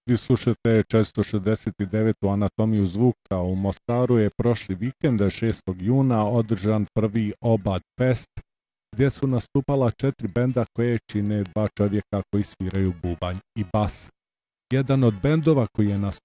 Vi slušate 469. Anatomiju zvuka. U Mostaru je prošli vikend 6. juna održan prvi Obad Fest, gdje su nastupala 4 benda koje čine 2 čovjeka koji sviraju bubanj i bas. Jedan od bendova koji je nastupao